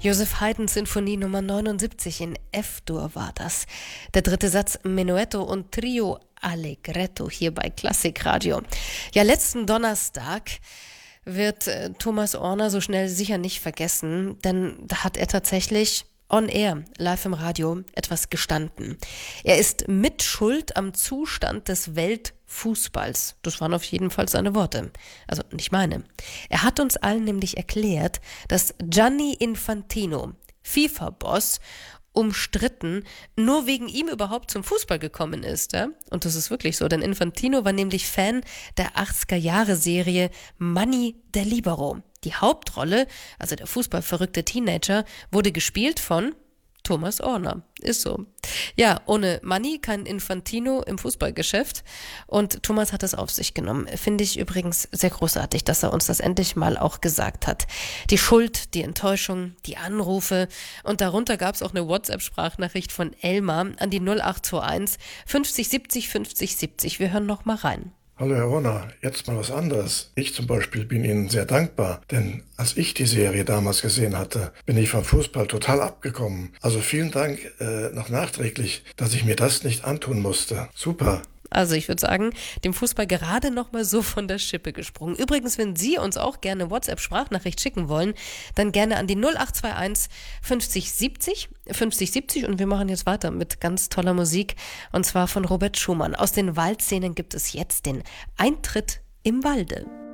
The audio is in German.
Joseph Haydn Sinfonie Nummer 79 in F-Dur war das. Der dritte Satz Menuetto und Trio Allegretto hier bei Klassikradio. Ja, letzten Donnerstag wird Thomas Ohrner so schnell sicher nicht vergessen, denn da hat er tatsächlich on air, live im Radio, etwas gestanden. Er ist mitschuld am Zustand des Weltfußballs. Das waren auf jeden Fall seine Worte. Also nicht meine. Er hat uns allen nämlich erklärt, dass Gianni Infantino, FIFA-Boss, umstritten, nur wegen ihm überhaupt zum Fußball gekommen ist. Ja? Und das ist wirklich so, denn Infantino war nämlich Fan der 80er-Jahre-Serie Manni der Libero. Die Hauptrolle, also der fußballverrückte Teenager, wurde gespielt von Thomas Ohrner. Ist so. Ja, ohne Manni kein Infantino im Fußballgeschäft. Und Thomas hat es auf sich genommen. Finde ich übrigens sehr großartig, dass er uns das endlich mal auch gesagt hat. Die Schuld, die Enttäuschung, die Anrufe. Und darunter gab es auch eine WhatsApp-Sprachnachricht von Elmar an die 0821 50 70 50 70. Wir hören noch mal rein. Hallo Herr Ohrner, jetzt mal was anderes. Ich zum Beispiel bin Ihnen sehr dankbar, denn als ich die Serie damals gesehen hatte, bin ich vom Fußball total abgekommen. Also vielen Dank noch nachträglich, dass ich mir das nicht antun musste. Super. Also ich würde sagen, dem Fußball gerade noch mal so von der Schippe gesprungen. Übrigens, wenn Sie uns auch gerne WhatsApp-Sprachnachricht schicken wollen, dann gerne an die 0821 50 70 50 70 und wir machen jetzt weiter mit ganz toller Musik und zwar von Robert Schumann. Aus den Waldszenen gibt es jetzt den Eintritt im Walde.